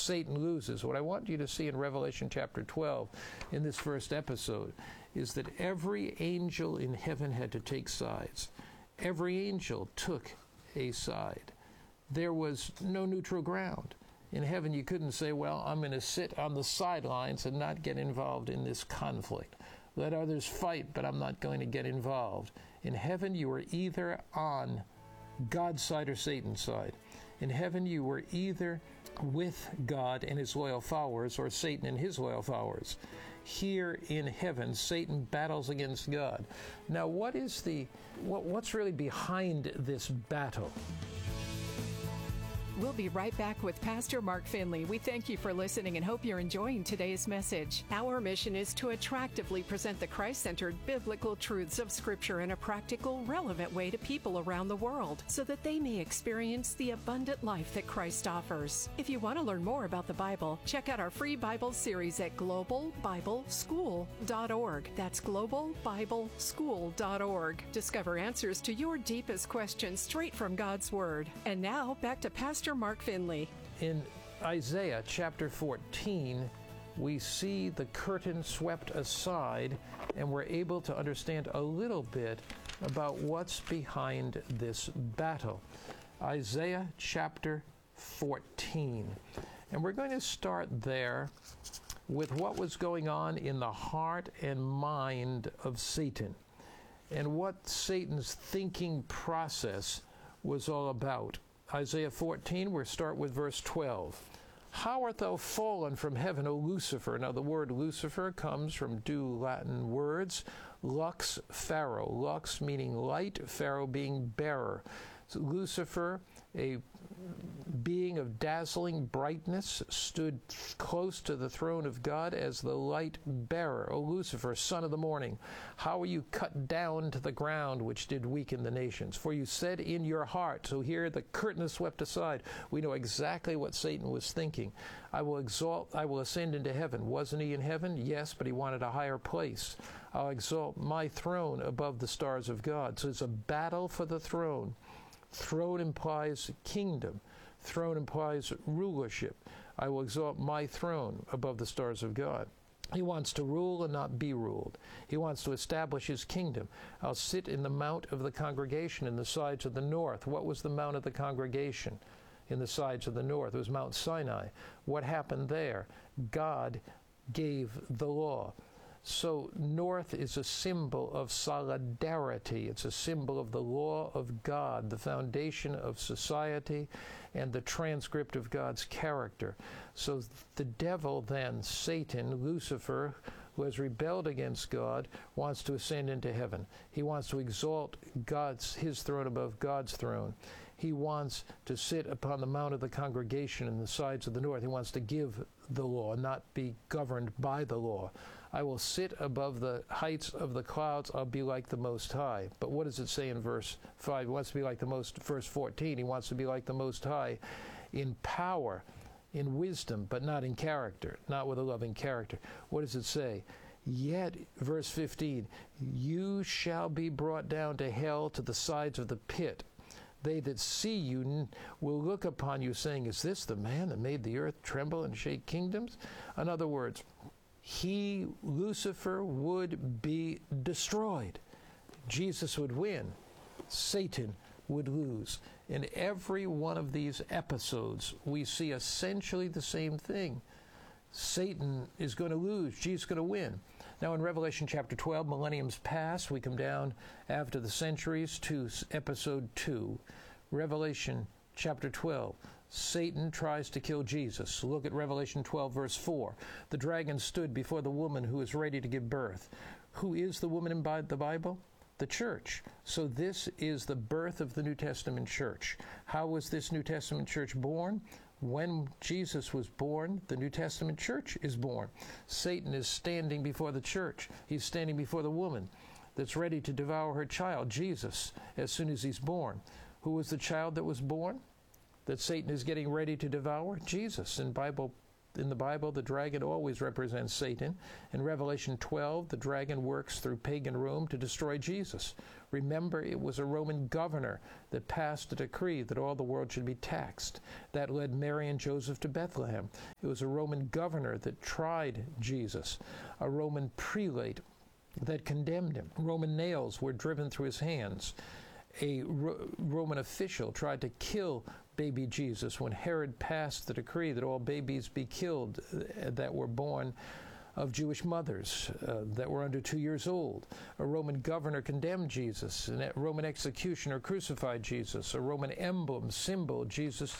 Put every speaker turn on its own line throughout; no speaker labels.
Satan loses. What I want you to see in Revelation chapter 12, in this first episode, is that every angel in heaven had to take sides. Every angel took a side. There was no neutral ground. In heaven, you couldn't say, well, I'm going to sit on the sidelines and not get involved in this conflict. Let others fight, but I'm not going to get involved. In heaven, you were either on God's side or Satan's side. In heaven, you were either with God and his loyal followers or Satan and his loyal followers. Here in heaven, Satan battles against God. Now, what's really behind this battle?
We'll be right back with Pastor Mark Finley. We thank you for listening and hope you're enjoying today's message. Our mission is to attractively present the Christ-centered biblical truths of Scripture in a practical, relevant way to people around the world so that they may experience the abundant life that Christ offers. If you want to learn more about the Bible, check out our free Bible series at globalbibleschool.org. That's globalbibleschool.org. Discover answers to your deepest questions straight from God's Word. And now, back to Pastor Mark Finley.
In Isaiah chapter 14, we see the curtain swept aside, and we're able to understand a little bit about what's behind this battle. Isaiah chapter 14. And we're going to start there with what was going on in the heart and mind of Satan, and what Satan's thinking process was all about. Isaiah 14, we'll start with verse 12. How art thou fallen from heaven, O Lucifer? Now, the word Lucifer comes from two Latin words, lux faro. Lux meaning light, faro being bearer. So Lucifer, a being of dazzling brightness, stood close to the throne of God as the light bearer. O Lucifer, son of the morning, how are you cut down to the ground, which did weaken the nations? For you said in your heart, so here the curtain is swept aside. We know exactly what Satan was thinking. I will ascend into heaven. Wasn't he in heaven? Yes, but he wanted a higher place. I'll exalt my throne above the stars of God. So it's a battle for the throne. Throne implies kingdom. Throne implies rulership. I will exalt my throne above the stars of God. He wants to rule and not be ruled. He wants to establish his kingdom. I'll sit in the mount of the congregation in the sides of the north. What was the mount of the congregation in the sides of the north? It was Mount Sinai. What happened there? God gave the law. So north is a symbol of solidarity. It's a symbol of the law of God, the foundation of society and the transcript of God's character. So the devil then, Satan, Lucifer, who has rebelled against God, wants to ascend into heaven. He wants to exalt his throne above God's throne. He wants to sit upon the mount of the congregation in the sides of the north. He wants to give the law, not be governed by the law. I will sit above the heights of the clouds. I'll be like the Most High. But what does it say in verse 5? He wants to be like verse 14. He wants to be like the Most High in power, in wisdom, but not in character, not with a loving character. What does it say? Yet, verse 15, you shall be brought down to hell, to the sides of the pit. They that see you will look upon you, saying, is this the man that made the earth tremble and shake kingdoms? In other words, Lucifer, would be destroyed. Jesus would win. Satan would lose. In every one of these episodes, we see essentially the same thing. Satan is going to lose. Jesus is going to win. Now in Revelation chapter 12, millenniums pass. We come down after the centuries to episode 2. Revelation chapter 12. Satan tries to kill Jesus. Look at Revelation 12, verse 4. The dragon stood before the woman who is ready to give birth. Who is the woman in the Bible? The church. So this is the birth of the New Testament church. How was this New Testament church born? When Jesus was born, the New Testament church is born. Satan is standing before the church. He's standing before the woman that's ready to devour her child, Jesus, as soon as he's born. Who was the child that was born that Satan is getting ready to devour? Jesus. In Bible In the Bible, the dragon always represents Satan. In Revelation 12, the dragon works through pagan Rome to destroy Jesus. Remember, it was a Roman governor that passed a decree that all the world should be taxed. That led Mary and Joseph to Bethlehem. It was a Roman governor that tried Jesus, a Roman prelate that condemned him. Roman nails were driven through his hands. A Roman official tried to kill baby Jesus when Herod passed the decree that all babies be killed that were born of Jewish mothers that were under 2 years old. A Roman governor condemned Jesus. A Roman executioner crucified Jesus. A Roman emblem sealed Jesus'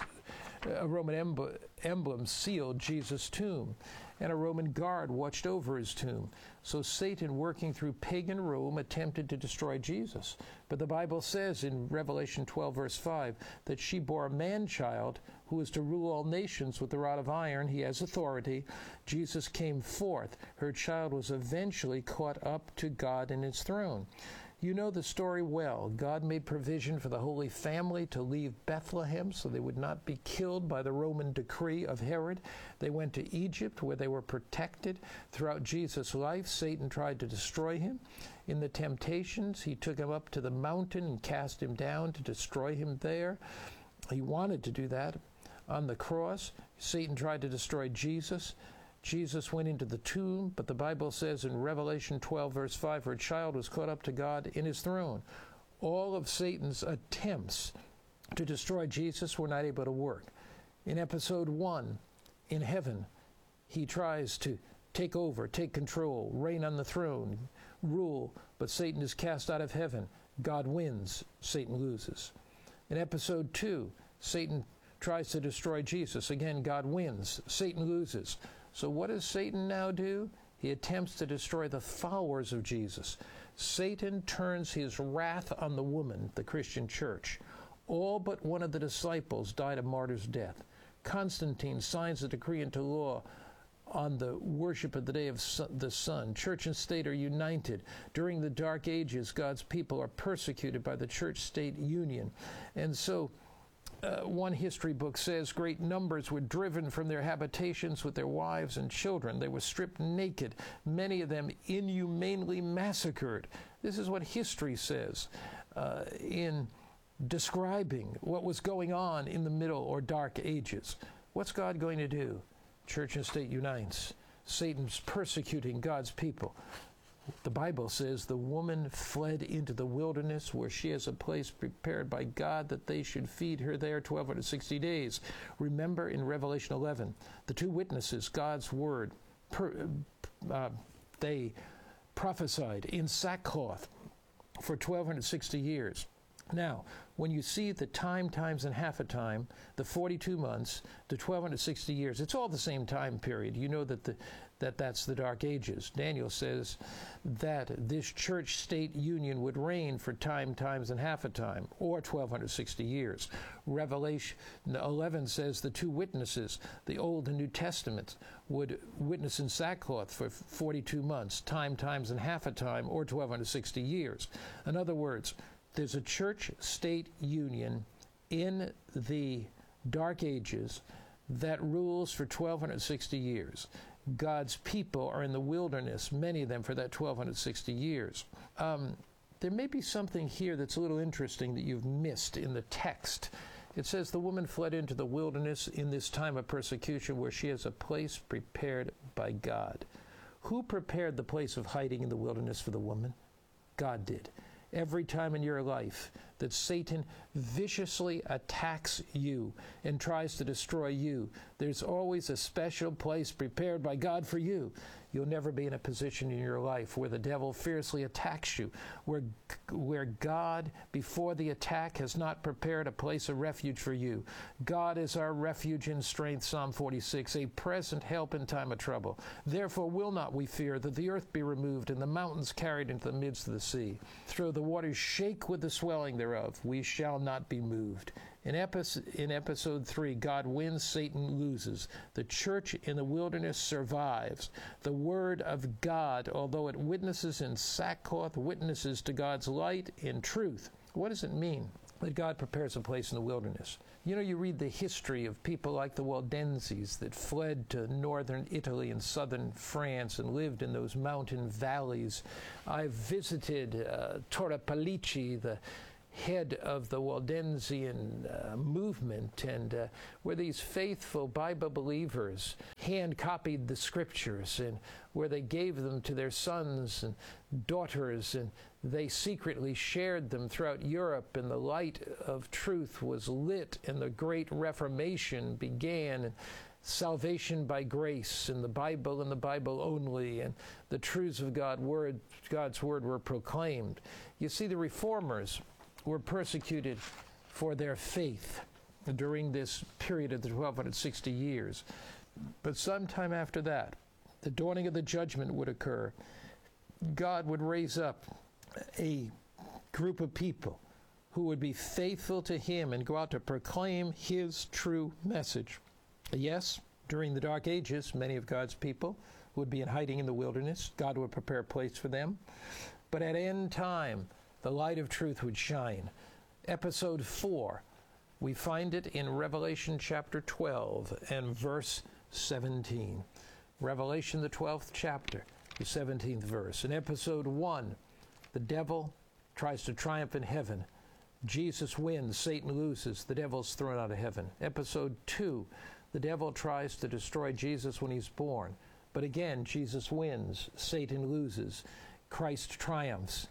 tomb. And a Roman guard watched over his tomb. So Satan, working through pagan Rome, attempted to destroy Jesus. But the Bible says in Revelation 12, verse 5, that she bore a man-child who is to rule all nations with a rod of iron. He has authority. Jesus came forth. Her child was eventually caught up to God in his throne. You know the story well. God made provision for the Holy Family to leave Bethlehem so they would not be killed by the Roman decree of Herod. They went to Egypt where they were protected. Throughout Jesus' life, Satan tried to destroy him. In the temptations, he took him up to the mountain and cast him down to destroy him there. He wanted to do that. On the cross, Satan tried to destroy Jesus. Jesus went into the tomb, but the Bible says in Revelation 12, verse 5, her child was caught up to God in his throne. All of Satan's attempts to destroy Jesus were not able to work. In episode 1, in heaven, he tries to take over, take control, reign on the throne, rule, but Satan is cast out of heaven. God wins, Satan loses. In episode 2, Satan tries to destroy Jesus. Again, God wins, Satan loses. So what does Satan now do? He attempts to destroy the followers of Jesus. Satan turns his wrath on the woman, the Christian church. All but one of the disciples died a martyr's death. Constantine signs a decree into law on the worship of the day of the sun. Church and state are united. During the Dark Ages, God's people are persecuted by the church-state union. And so one history book says great numbers were driven from their habitations with their wives and children. They were stripped naked, many of them inhumanely massacred. This is what history says in describing what was going on in the Middle or Dark Ages. What's God going to do? Church and state unites. Satan's persecuting God's people. The Bible says the woman fled into the wilderness where she has a place prepared by God that they should feed her there 1260 days. Remember in Revelation 11, the two witnesses, God's word, they prophesied in sackcloth for 1260 years. Now, when you see the time, times, and half a time, the 42 months, the 1260 years, it's all the same time period. You know that that's the Dark Ages. Daniel says that this church-state union would reign for time, times, and half a time, or 1260 years. Revelation 11 says the two witnesses, the Old and New Testaments, would witness in sackcloth for 42 months, time, times, and half a time, or 1260 years. In other words, there's a church-state union in the Dark Ages that rules for 1260 years. God's people are in the wilderness, many of them for that 1260 years. There may be something here that's a little interesting that you've missed in the text. It says the woman fled into the wilderness in this time of persecution where she has a place prepared by God. Who prepared the place of hiding in the wilderness for the woman? God did. Every time in your life that Satan viciously attacks you and tries to destroy you, there's always a special place prepared by God for you. You'll never be in a position in your life where the devil fiercely attacks you, where God, before the attack, has not prepared a place of refuge for you. God is our refuge and strength, Psalm 46, a present help in time of trouble. Therefore will not we fear that the earth be removed and the mountains carried into the midst of the sea. Though the waters shake with the swelling thereof, we shall not be moved. In episode 3, God wins, Satan loses. The church in the wilderness survives. The word of God, although it witnesses in sackcloth, witnesses to God's light in truth. What does it mean? that God prepares a place in the wilderness. You know, you read the history of people like the Waldenses that fled to northern Italy and southern France and lived in those mountain valleys. I've visited Torre Pellice, the head of the Waldensian movement, and where these faithful Bible believers hand-copied the scriptures, and where they gave them to their sons and daughters, and they secretly shared them throughout Europe, and the light of truth was lit, and the Great Reformation began, and salvation by grace, and the Bible only, and the truths of God's Word were proclaimed. You see, the Reformers were persecuted for their faith during this period of the 1260 years. But sometime after that, the dawning of the judgment would occur. God would raise up a group of people who would be faithful to Him and go out to proclaim His true message. Yes, during the Dark Ages, many of God's people would be in hiding in the wilderness. God would prepare a place for them. But at end time, the light of truth would shine. Episode 4, we find it in Revelation chapter 12 and verse 17. Revelation, the 12th chapter, the 17th verse. In episode 1, the devil tries to triumph in heaven. Jesus wins, Satan loses, the devil's thrown out of heaven. Episode 2, the devil tries to destroy Jesus when he's born. But again, Jesus wins, Satan loses, Christ triumphs.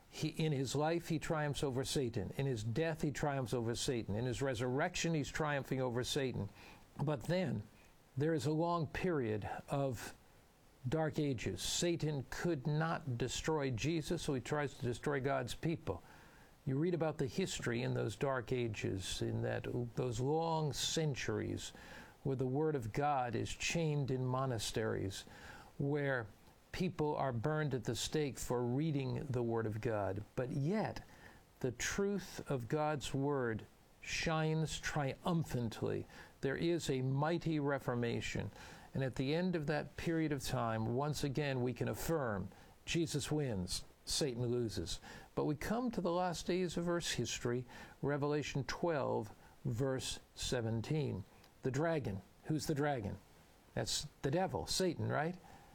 In his life, he triumphs over Satan. In his death, he triumphs over Satan. In his resurrection, he's triumphing over Satan. But then, there is a long period of dark ages. Satan could not destroy Jesus, so he tries to destroy God's people. You read about the history in those dark ages, in those long centuries, where the Word of God is chained in monasteries, where people are burned at the stake for reading the Word of God. But yet, the truth of God's Word shines triumphantly. There is a mighty reformation. And at the end of that period of time, once again, we can affirm Jesus wins, Satan loses. But we come to the last days of Earth's history, Revelation 12, verse 17. The dragon. Who's the dragon? That's the devil, Satan, right?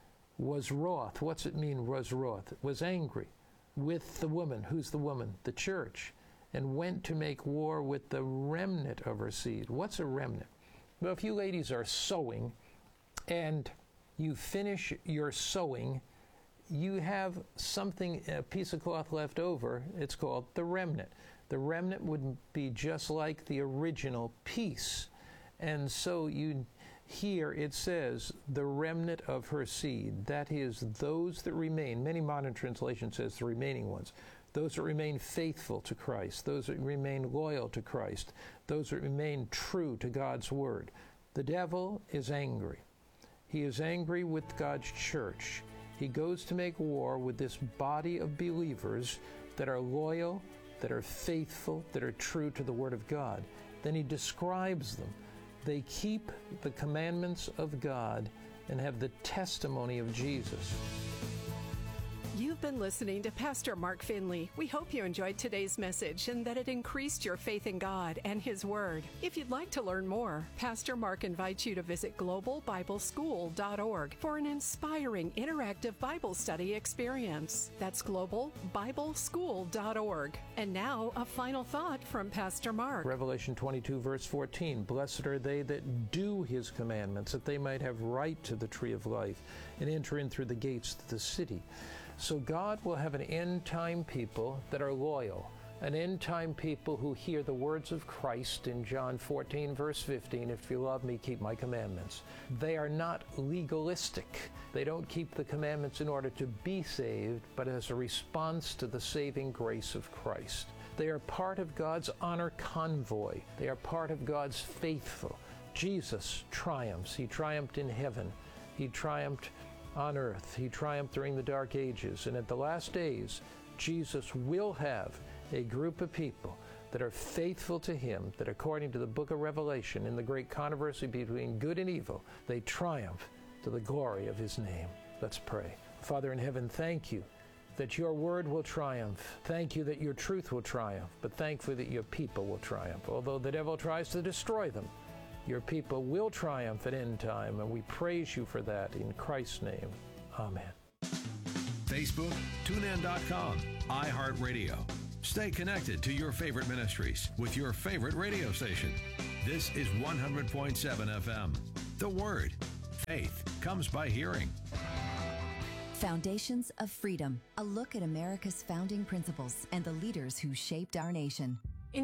Was wroth. What's it mean, was wroth? Was angry with the woman. Who's the woman? The church. And went to make war with the remnant of her seed. What's a remnant? Well, if you ladies are sewing and you finish your sewing, you have something, a piece of cloth left over. It's called the remnant. The remnant would be just like the original piece. And so here it says, the remnant of her seed. That is, those that remain. Many modern translations says the remaining ones. Those that remain faithful to Christ. Those that remain loyal to Christ. Those that remain true to God's Word. The devil is angry. He is angry with God's church. He goes to make war with this body of believers that are loyal, that are faithful, that are true to the Word of God. Then he describes them. They keep the commandments of God and have the testimony of Jesus.
You've been listening to Pastor Mark Finley. We hope you enjoyed today's message and that it increased your faith in God and His Word. If you'd like to learn more, Pastor Mark invites you to visit globalbibleschool.org for an inspiring interactive Bible study experience. That's globalbibleschool.org. And now, a final thought from Pastor Mark.
Revelation 22, verse 14. Blessed are they that do His commandments, that they might have right to the tree of life and enter in through the gates to the city. So God will have an end-time people that are loyal, an end-time people who hear the words of Christ in John 14, verse 15, if you love me, keep my commandments. They are not legalistic. They don't keep the commandments in order to be saved, but as a response to the saving grace of Christ. They are part of God's honor convoy. They are part of God's faithful. Jesus triumphs. He triumphed in heaven. He triumphed on earth. He triumphed during the Dark Ages. And at the last days, Jesus will have a group of people that are faithful to Him, that according to the book of Revelation, in the great controversy between good and evil, they triumph to the glory of His name. Let's pray. Father in heaven, thank you that your word will triumph. Thank you that your truth will triumph, but thankfully that your people will triumph. Although the devil tries to destroy them, your people will triumph at end time, and we praise you for that in Christ's name. Amen.
Facebook, TuneIn.com, iHeartRadio. Stay connected to your favorite ministries with your favorite radio station. This is 100.7 FM. The Word. Faith comes by hearing.
Foundations of Freedom, a look at America's founding principles and the leaders who shaped our nation.
In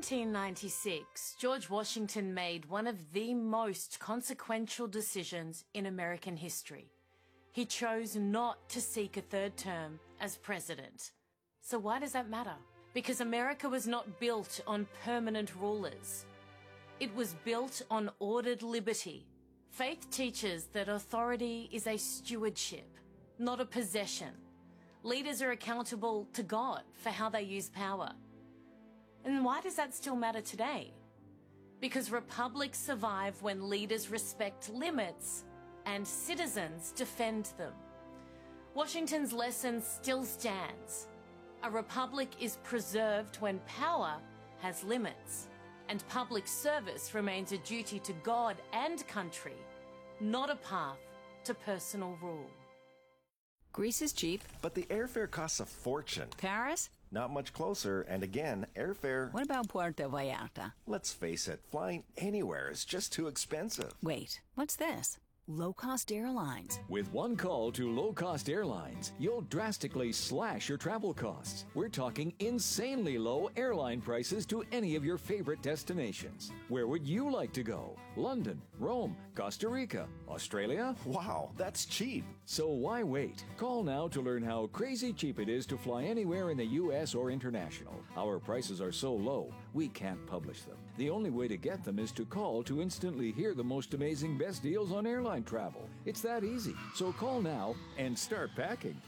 1796, George Washington made one of the most consequential decisions in American history. He chose not to seek a third term as president. So why does that matter? Because America was not built on permanent rulers. It was built on ordered liberty. Faith teaches that authority is a stewardship, not a possession. Leaders are accountable to God for how they use power. And why does that still matter today? Because republics survive when leaders respect limits and citizens defend them. Washington's lesson still stands. A republic is preserved when power has limits, and public service remains a duty to God and country, not a path to personal rule.
Greece is cheap.
But the airfare costs a fortune.
Paris?
Not much closer, and again, airfare...
What about Puerto Vallarta?
Let's face it, flying anywhere is just too expensive.
Wait, what's this? Low-cost airlines.
With one call to low-cost airlines, you'll drastically slash your travel costs. We're talking insanely low airline prices to any of your favorite destinations. Where would you like to go? London, Rome, Costa Rica, Australia?
Wow, that's cheap.
So why wait? Call now to learn how crazy cheap it is to fly anywhere in the U.S. or international. Our prices are so low, we can't publish them. The only way to get them is to call to instantly hear the most amazing best deals on airline travel. It's that easy. So call now and start packing.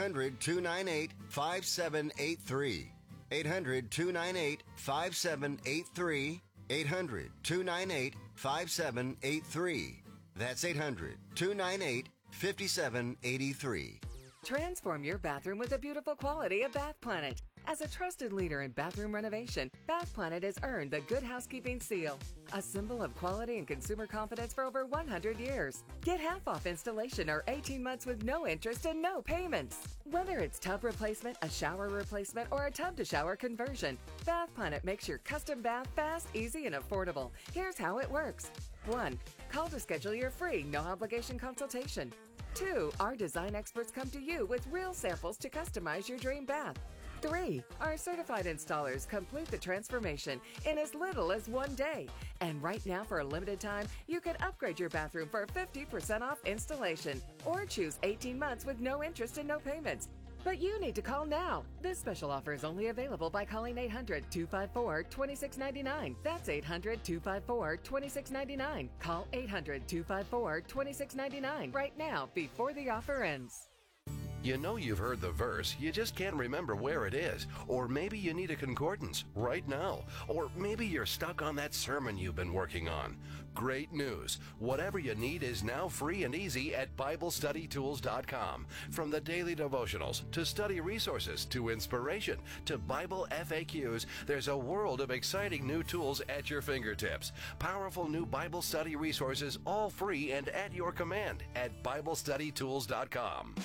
800-298-5783. 800-298-5783. 800-298-5783. That's 800-298-5783.
Transform your bathroom with the beautiful quality of Bath Planet. As a trusted leader in bathroom renovation, Bath Planet has earned the Good Housekeeping seal, a symbol of quality and consumer confidence for over 100 years. Get half off installation or 18 months with no interest and no payments. Whether it's tub replacement, a shower replacement, or a tub-to-shower conversion, Bath Planet makes your custom bath fast, easy, and affordable. Here's how it works. 1. Call to schedule your free, no-obligation consultation. 2. Our design experts come to you with real samples to customize your dream bath. 3. Our certified installers complete the transformation in as little as 1 day. And right now, for a limited time, you can upgrade your bathroom for 50% off installation or choose 18 months with no interest and no payments. But you need to call now. This special offer is only available by calling 800-254-2699. That's 800-254-2699. Call 800-254-2699 right now before the offer ends.
You know you've heard the verse, you just can't remember where it is. Or maybe you need a concordance right now. Or maybe you're stuck on that sermon you've been working on. Great news. Whatever you need is now free and easy at BibleStudyTools.com. From the daily devotionals, to study resources, to inspiration, to Bible FAQs, there's a world of exciting new tools at your fingertips. Powerful new Bible study resources, all free and at your command at BibleStudyTools.com.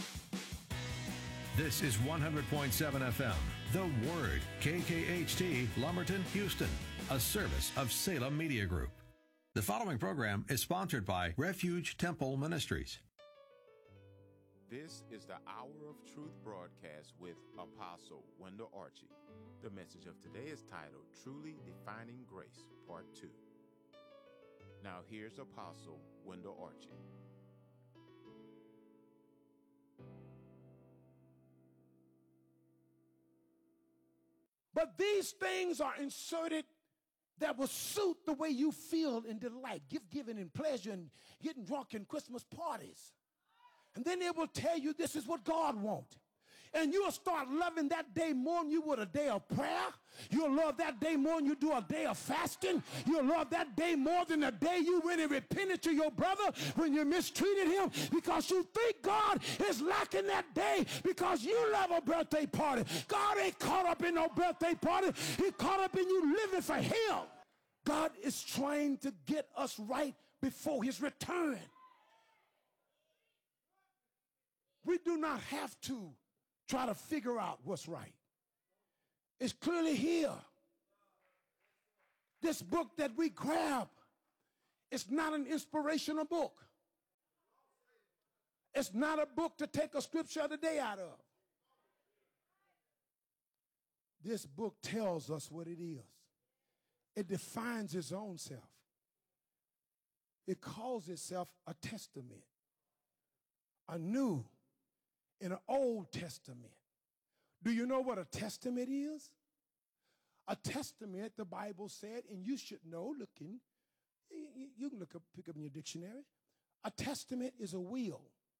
This is 100.7 FM, The Word, KKHT, Lumberton, Houston, a service of Salem Media Group. The following program is sponsored by Refuge Temple Ministries.
This is the Hour of Truth broadcast with Apostle Wendell Archie. The message of today is titled, Truly Defining Grace, Part 2. Now here's Apostle Wendell Archie.
But these things are inserted that will suit the way you feel and delight, gift-giving and pleasure and getting drunk in Christmas parties. And then they will tell you this is what God wants. And you'll start loving that day more than you would a day of prayer. You'll love that day more than you do a day of fasting. You'll love that day more than the day you went and repented to your brother when you mistreated him, because you think God is lacking that day because you love a birthday party. God ain't caught up in no birthday party. He caught up in you living for him. God is trying to get us right before his return. We do not have to try to figure out what's right. It's clearly here. This book that we grab, it's not an inspirational book. It's not a book to take a scripture of the day out of. This book tells us what it is. It defines its own self. It calls itself a testament, a new and an Old Testament. Do you know what a testament is? A testament, the Bible said, and you should know, looking, you can pick up in your dictionary. A testament is a will.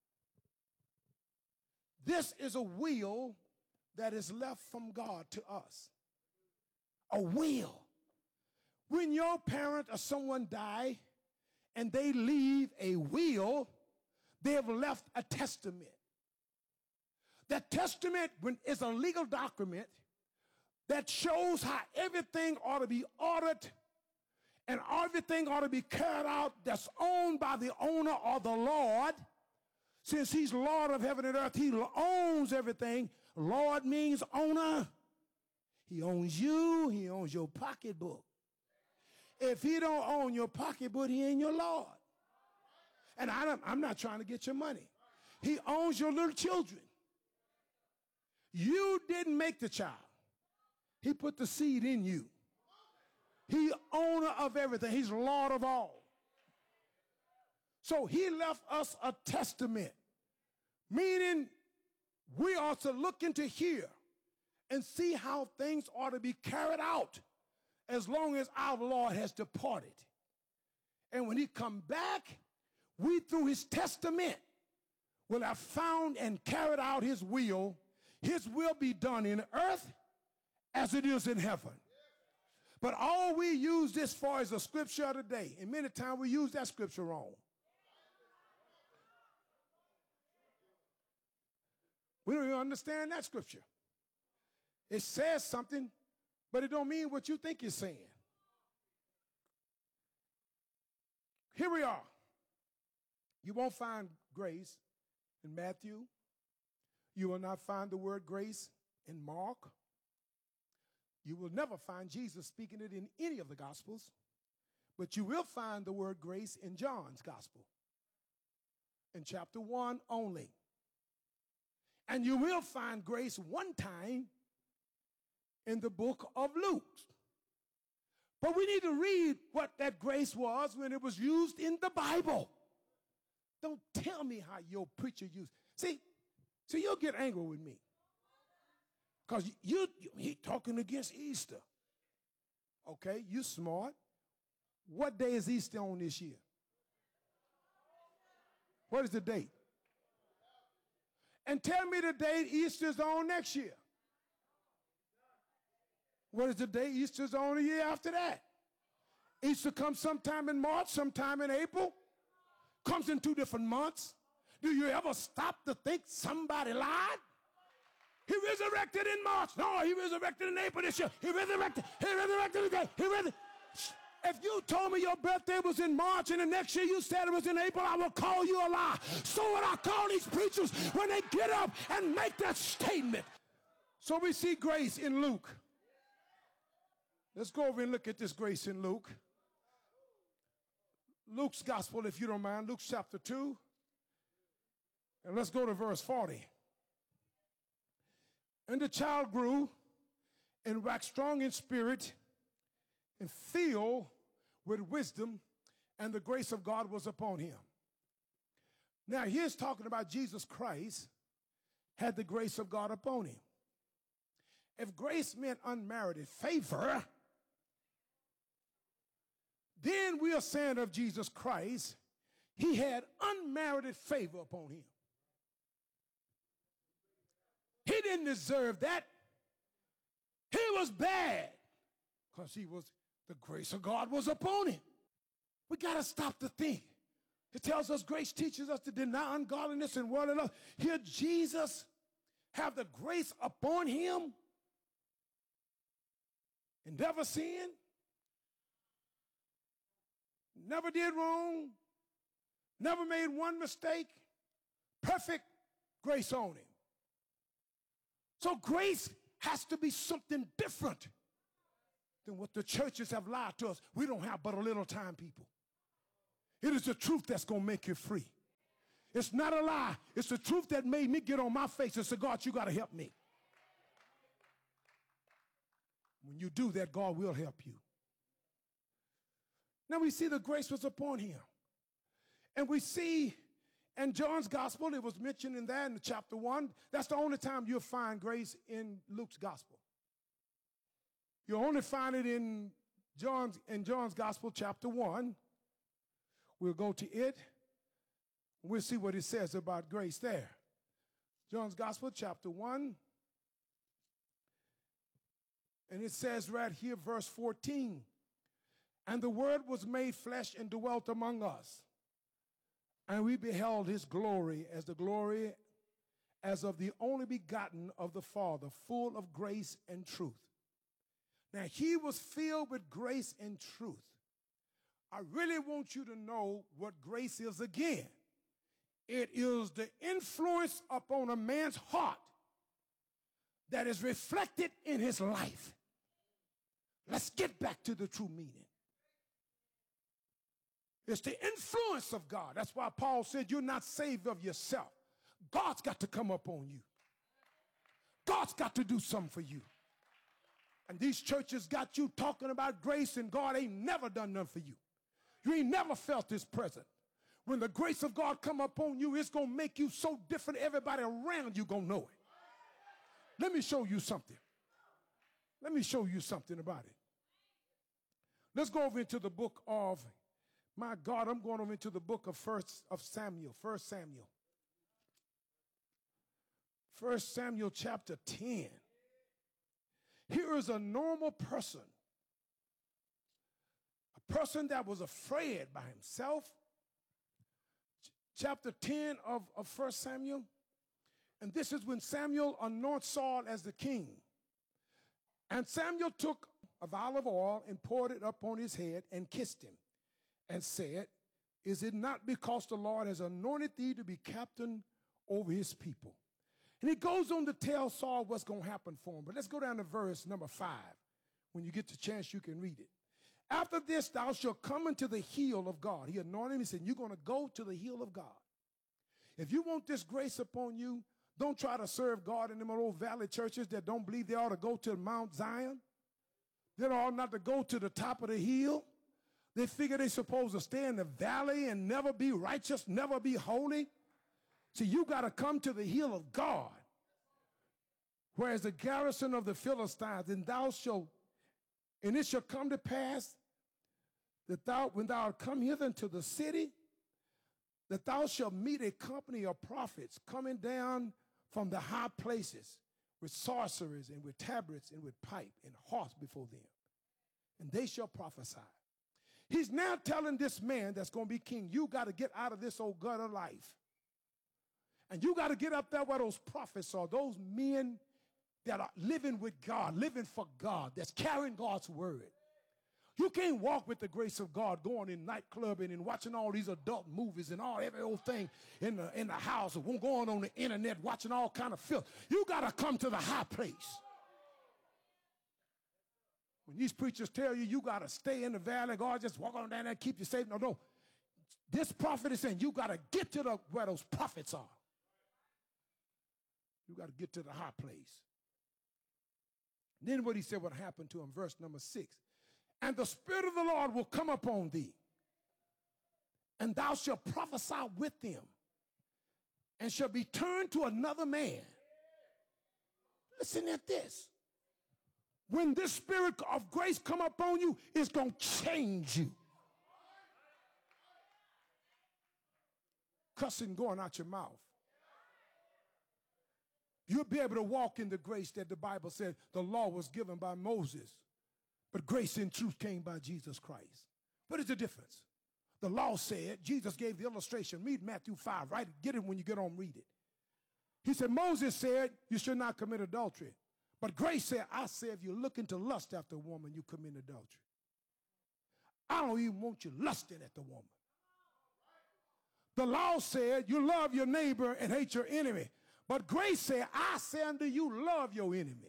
This is a will that is left from God to us. A will. When your parent or someone die and they leave a will, they have left a testament. That testament is a legal document that shows how everything ought to be ordered and everything ought to be carried out that's owned by the owner or the Lord. Since he's Lord of heaven and earth, he owns everything. Lord means owner. He owns you. He owns your pocketbook. If he don't own your pocketbook, he ain't your Lord. And I'm not trying to get your money. He owns your little children. You didn't make the child. He put the seed in you. He's owner of everything. He's Lord of all. So he left us a testament, meaning we are to look into here and see how things ought to be carried out as long as our Lord has departed. And when he come back, we through his testament will have found and carried out his will. His will be done in earth as it is in heaven. But all we use this for is a scripture of the day. And many times we use that scripture wrong. We don't even understand that scripture. It says something, but it don't mean what you think it's saying. Here we are. You won't find grace in Matthew. You will not find the word grace in Mark. You will never find Jesus speaking it in any of the Gospels, but you will find the word grace in John's Gospel, in chapter 1 only. And you will find grace one time in the book of Luke. But we need to read what that grace was when it was used in the Bible. Don't tell me how your preacher used. See, you'll get angry with me. Because he talking against Easter. Okay, you smart. What day is Easter on this year? What is the date? And tell me the date Easter's on next year. What is the date Easter's on the year after that? Easter comes sometime in March, sometime in April. Comes in 2 different months. Do you ever stop to think somebody lied? He resurrected in March. No, he resurrected in April this year. He resurrected today. If you told me your birthday was in March and the next year you said it was in April, I will call you a lie. So would I call these preachers when they get up and make that statement. So we see grace in Luke. Let's go over and look at this grace in Luke. Luke's gospel, if you don't mind, Luke chapter 2. And let's go to verse 40. And the child grew and waxed strong in spirit and filled with wisdom, and the grace of God was upon him. Now, here's talking about Jesus Christ had the grace of God upon him. If grace meant unmerited favor, then we are saying of Jesus Christ, he had unmerited favor upon him. He didn't deserve that. He was bad because the grace of God was upon him. We got to stop to think. It tells us grace teaches us to deny ungodliness and worldly lust. Here Jesus have the grace upon him and never sinned, never did wrong, never made one mistake, perfect grace on him. So grace has to be something different than what the churches have lied to us. We don't have but a little time, people. It is the truth that's going to make you free. It's not a lie. It's the truth that made me get on my face and say, God, you got to help me. When you do that, God will help you. Now we see the grace was upon him. And we see in John's gospel, it was mentioned in that in chapter 1. That's the only time you'll find grace in Luke's gospel. You'll only find it in John's gospel, chapter 1. We'll go to it. We'll see what it says about grace there. John's gospel, chapter 1. And it says right here, verse 14. And the word was made flesh and dwelt among us. And we beheld his glory as the glory as of the only begotten of the Father, full of grace and truth. Now, he was filled with grace and truth. I really want you to know what grace is again. It is the influence upon a man's heart that is reflected in his life. Let's get back to the true meaning. It's the influence of God. That's why Paul said you're not saved of yourself. God's got to come up on you. God's got to do something for you. And these churches got you talking about grace, and God ain't never done nothing for you. You ain't never felt his presence. When the grace of God come upon you, it's going to make you so different, everybody around you going to know it. Let me show you something. Let me show you something about it. Let's go over into the book of, my God, I'm going over into the book of Samuel. 1 Samuel chapter 10. Here is a normal person. A person that was afraid by himself. Chapter 10 of 1 Samuel. And this is when Samuel anoints Saul as the king. And Samuel took a vial of oil and poured it upon his head and kissed him and said, is it not because the Lord has anointed thee to be captain over his people? And he goes on to tell Saul what's going to happen for him. But let's go down to verse number 5. When you get the chance, you can read it. After this, thou shalt come into the hill of God. He anointed him. He said, you're going to go to the hill of God. If you want this grace upon you, don't try to serve God in them old valley churches that don't believe they ought to go to Mount Zion. They ought not to go to the top of the hill. They figure they're supposed to stay in the valley and never be righteous, never be holy. See, you got to come to the hill of God, whereas the garrison of the Philistines, and it shall come to pass that when thou art come hither into the city, that thou shalt meet a company of prophets coming down from the high places with sorceries and with tabrets and with pipe and harps before them, and they shall prophesy. He's now telling this man that's going to be king, you got to get out of this old gutter life. And you got to get up there where those prophets are, those men that are living with God, living for God, that's carrying God's word. You can't walk with the grace of God going in nightclubbing and watching all these adult movies and every old thing in the house, or going on the internet watching all kind of filth. You got to come to the high place. When these preachers tell you you got to stay in the valley, God just walk on down there and keep you safe. No. This prophet is saying you got to get to where those prophets are. You got to get to the high place. Then what he said would happen to him, verse number 6. And the Spirit of the Lord will come upon thee, and thou shalt prophesy with them, and shall be turned to another man. Listen at this. When this spirit of grace come upon you, it's going to change you. Cussing going out your mouth. You'll be able to walk in the grace that the Bible said the law was given by Moses, but grace and truth came by Jesus Christ. What is the difference? The law said, Jesus gave the illustration. Read Matthew 5, right? Get it when you get home, read it. He said, Moses said, you should not commit adultery. But grace said, I say, if you're looking to lust after a woman, you commit adultery. I don't even want you lusting at the woman. The law said, you love your neighbor and hate your enemy. But grace said, I say unto you, love your enemy.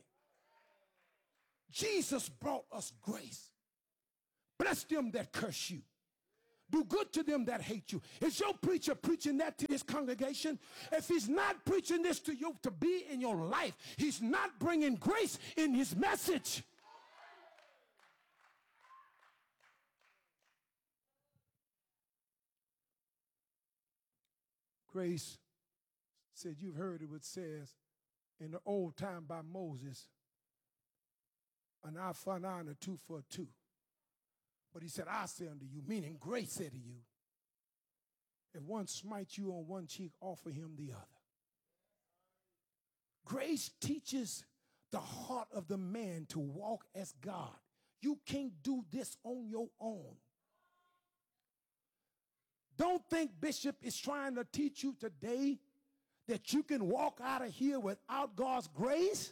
Jesus brought us grace. Bless them that curse you. Do good to them that hate you. Is your preacher preaching that to his congregation? If he's not preaching this to you to be in your life, he's not bringing grace in his message. Grace said, you've heard it, which says in the old time by Moses, an eye for an eye and a tooth for a tooth. But he said, I say unto you, meaning grace said to you, if one smites you on one cheek, offer him the other. Grace teaches the heart of the man to walk as God. You can't do this on your own. Don't think Bishop is trying to teach you today that you can walk out of here without God's grace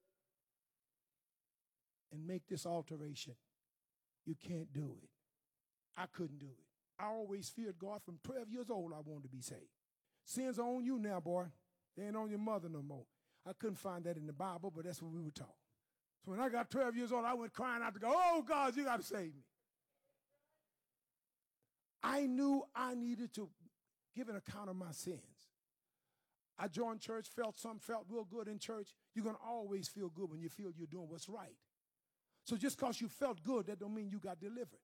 and make this alteration. You can't do it. I couldn't do it. I always feared God from 12 years old. I wanted to be saved. Sins are on you now, boy. They ain't on your mother no more. I couldn't find that in the Bible, but that's what we were taught. So when I got 12 years old, I went crying out to God, oh, God, you got to save me. I knew I needed to give an account of my sins. I joined church, felt real good in church. You're going to always feel good when you feel you're doing what's right. So just because you felt good, that don't mean you got delivered.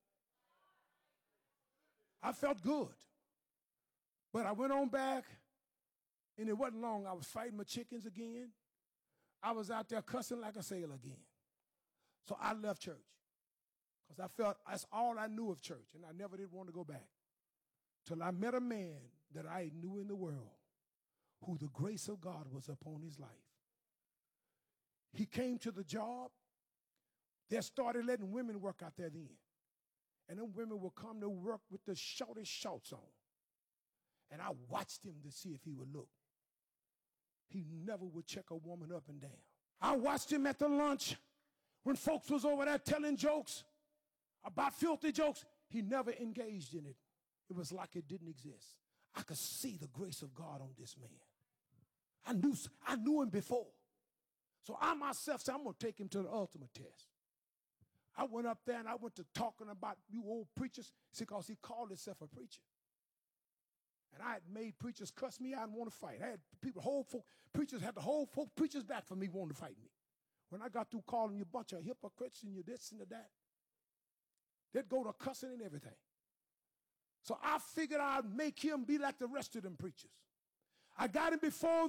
I felt good. But I went on back, and it wasn't long. I was fighting my chickens again. I was out there cussing like a sailor again. So I left church because I felt that's all I knew of church, and I never did want to go back till I met a man that I knew in the world who the grace of God was upon his life. He came to the job. They started letting women work out there then. And them women would come to work with the shortest shorts on. And I watched him to see if he would look. He never would check a woman up and down. I watched him at the lunch when folks was over there telling jokes about filthy jokes. He never engaged in it. It was like it didn't exist. I could see the grace of God on this man. I knew him before. So I myself said, I'm going to take him to the ultimate test. I went up there and I went to talking about you old preachers because he called himself a preacher. And I had made preachers cuss me out and want to fight. I had people, preachers had the whole folk preachers back for me wanting to fight me. When I got through calling you a bunch of hypocrites and you this and that, they'd go to cussing and everything. So I figured I'd make him be like the rest of them preachers. I got him before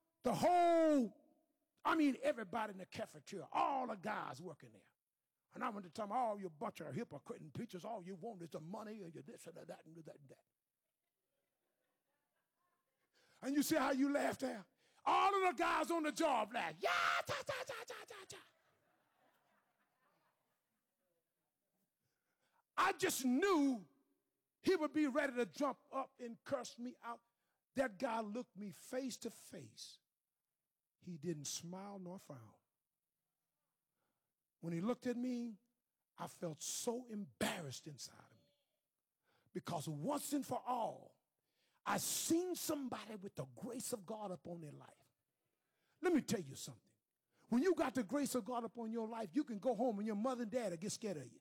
everybody in the cafeteria, all the guys working there. And I went to tell them, all you bunch of hypocrite and preachers, all you want is the money and you this and that and that and that. And you see how you laughed there? All of the guys on the job laughed. Yeah, cha, cha, cha, cha, cha, cha. I just knew he would be ready to jump up and curse me out. That guy looked me face to face. He didn't smile nor frown. When he looked at me, I felt so embarrassed inside of me. Because once and for all, I seen somebody with the grace of God upon their life. Let me tell you something. When you got the grace of God upon your life, you can go home and your mother and dad will get scared of you.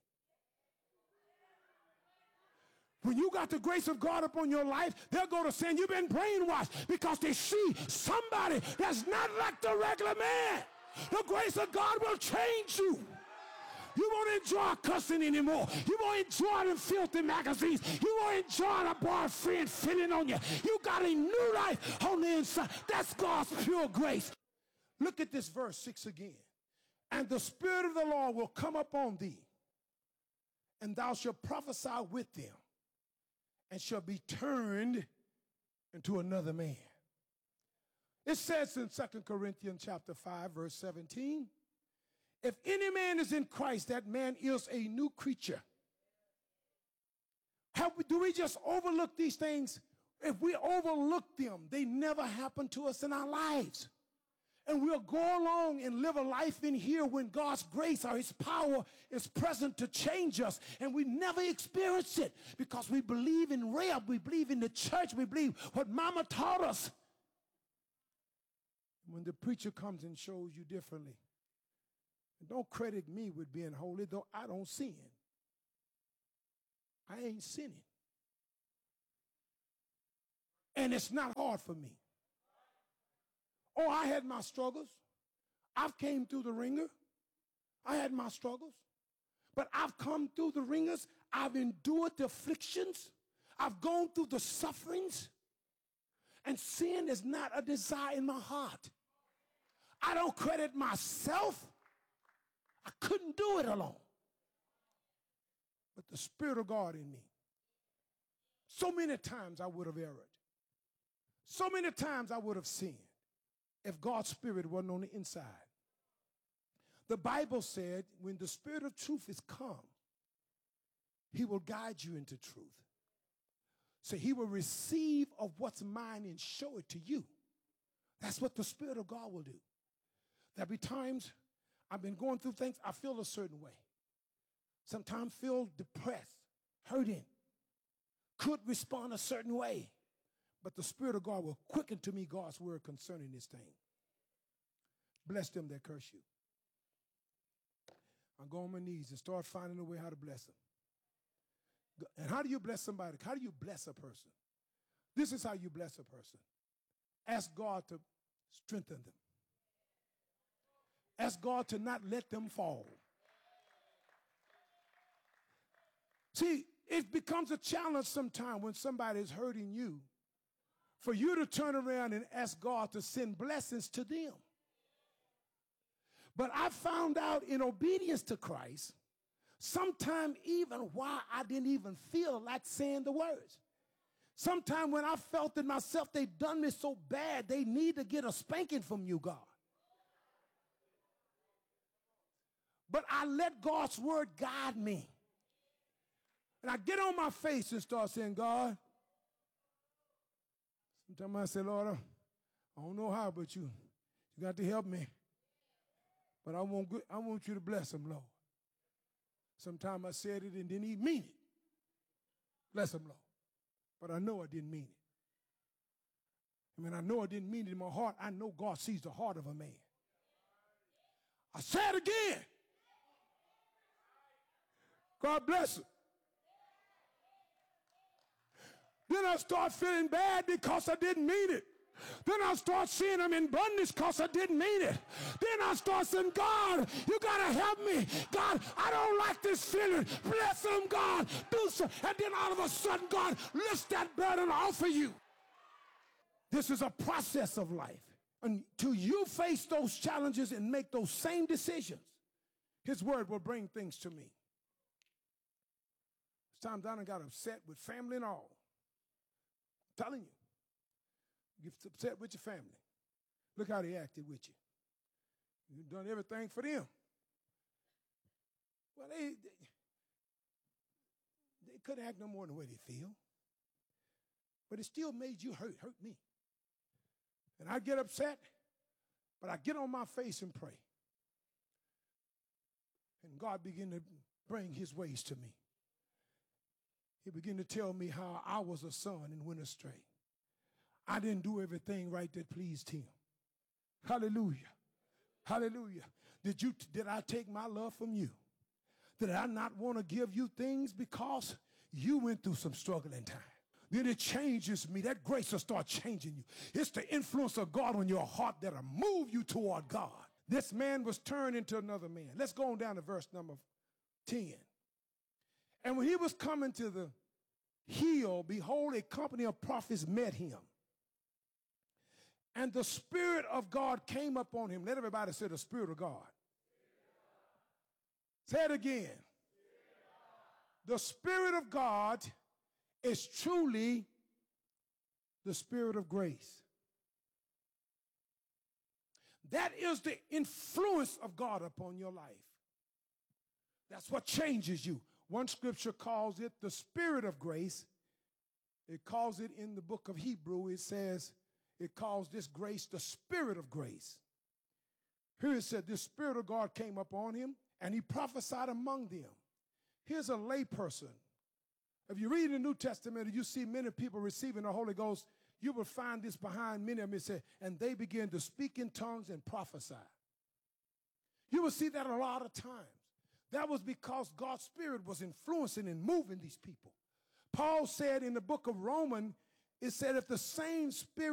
When you got the grace of God upon your life, they'll go to saying you've been brainwashed because they see somebody that's not like the regular man. The grace of God will change you. You won't enjoy cussing anymore. You won't enjoy them filthy magazines. You won't enjoy the boyfriend feeling on you. You got a new life on the inside. That's God's pure grace. Look at this verse 6 again. And the Spirit of the Lord will come upon thee, and thou shalt prophesy with them, and shall be turned into another man. It says in 2 Corinthians chapter 5, verse 17, if any man is in Christ, that man is a new creature. Do we just overlook these things? If we overlook them, they never happen to us in our lives. And we'll go along and live a life in here when God's grace or his power is present to change us. And we never experience it because we believe in Reb, we believe in the church, we believe what Mama taught us. When the preacher comes and shows you differently, don't credit me with being holy, though I don't sin. I ain't sinning. And it's not hard for me. Oh, I had my struggles. I've came through the ringer. I had my struggles. But I've come through the ringers. I've endured the afflictions. I've gone through the sufferings. And sin is not a desire in my heart. I don't credit myself. I couldn't do it alone. But the Spirit of God in me. So many times I would have erred. So many times I would have sinned if God's Spirit wasn't on the inside. The Bible said when the Spirit of truth is come, he will guide you into truth. So he will receive of what's mine and show it to you. That's what the Spirit of God will do. There'll be times I've been going through things, I feel a certain way. Sometimes feel depressed, hurting, could respond a certain way. But the Spirit of God will quicken to me God's word concerning this thing. Bless them that curse you. I go on my knees and start finding a way how to bless them. And how do you bless somebody? How do you bless a person? This is how you bless a person. Ask God to strengthen them. Ask God to not let them fall. See, it becomes a challenge sometimes when somebody is hurting you for you to turn around and ask God to send blessings to them. But I found out in obedience to Christ, sometimes even why I didn't even feel like saying the words. Sometimes when I felt in myself they done me so bad, they need to get a spanking from you, God. But I let God's word guide me. And I get on my face and start saying, God, sometimes I say, Lord, I don't know how, but you got to help me. But I want you to bless them, Lord. Sometimes I said it and didn't even mean it. Bless them, Lord. But I know I didn't mean it. And when I know I didn't mean it in my heart, I know God sees the heart of a man. I say it again. God bless him. Then I start feeling bad because I didn't mean it. Then I start seeing them in bondage because I didn't mean it. Then I start saying, God, you got to help me. God, I don't like this feeling. Bless them, God. Do so. And then all of a sudden, God lifts that burden off of you. This is a process of life. Until you face those challenges and make those same decisions, his word will bring things to me. Sometimes I done got upset with family and all. I'm telling you. You get upset with your family. Look how they acted with you. You've done everything for them. Well, they couldn't act no more than the way they feel. But it still made you hurt me. And I get upset, but I get on my face and pray. And God began to bring his ways to me. He began to tell me how I was a son and went astray. I didn't do everything right that pleased him. Hallelujah. Hallelujah. Did I take my love from you? Did I not want to give you things because you went through some struggling time? Then it changes me. That grace will start changing you. It's the influence of God on your heart that'll move you toward God. This man was turned into another man. Let's go on down to verse number 10. And when he was coming to the hill, behold, a company of prophets met him. And the Spirit of God came upon him. Let everybody say the Spirit of God. Say it again. The Spirit of God is truly the Spirit of grace. That is the influence of God upon your life. That's what changes you. One scripture calls it the spirit of grace. It calls it in the book of Hebrew, it says, it calls this grace the spirit of grace. Here it said, the spirit of God came upon him, and he prophesied among them. Here's a lay person. If you read the New Testament and you see many people receiving the Holy Ghost, you will find this behind many of them. It said, and they began to speak in tongues and prophesy. You will see that a lot of times. That was because God's Spirit was influencing and moving these people. Paul said in the book of Romans, it said, if the same Spirit